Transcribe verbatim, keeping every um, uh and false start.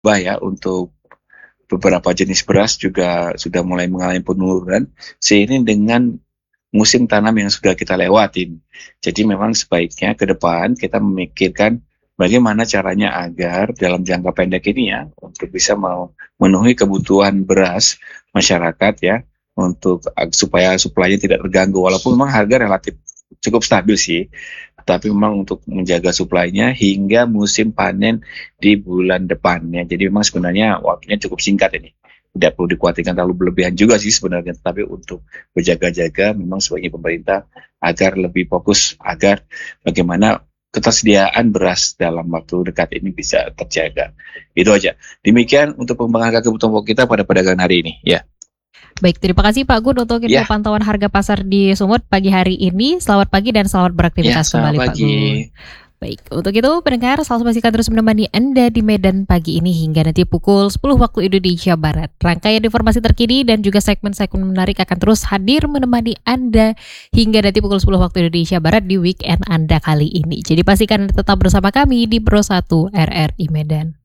Bah ya, untuk beberapa jenis beras juga sudah mulai mengalami penurunan seiring dengan musim tanam yang sudah kita lewatin. Jadi memang sebaiknya ke depan kita memikirkan bagaimana caranya agar dalam jangka pendek ini ya, untuk bisa memenuhi kebutuhan beras masyarakat ya, untuk supaya suplainya tidak terganggu. Walaupun memang harga relatif cukup stabil sih, tapi memang untuk menjaga suplainya hingga musim panen di bulan depannya. Jadi memang sebenarnya waktunya cukup singkat ini. Tidak perlu dikhawatirkan terlalu berlebihan juga sih sebenarnya, tapi untuk berjaga-jaga memang sebagai pemerintah agar lebih fokus agar bagaimana ketersediaan beras dalam waktu dekat ini bisa terjaga. Itu aja. Demikian untuk pengembangan harga kebutuhan pokok kita pada perdagangan hari ini. Ya. Baik, terima kasih Pak Gun untuk info Ya. pantauan harga pasar di Sumut pagi hari ini. Selamat pagi dan selamat Ya, beraktivitas selamat kembali Pak pagi. Gun. Baik, untuk itu pendengar Salsa Masih akan terus menemani Anda di Medan pagi ini hingga nanti pukul sepuluh waktu Indonesia Barat. Rangkaian informasi terkini dan juga segmen-segmen menarik akan terus hadir menemani Anda hingga nanti pukul sepuluh waktu Indonesia Barat di weekend Anda kali ini. Jadi pastikan Anda tetap bersama kami di Pro satu R R I Medan.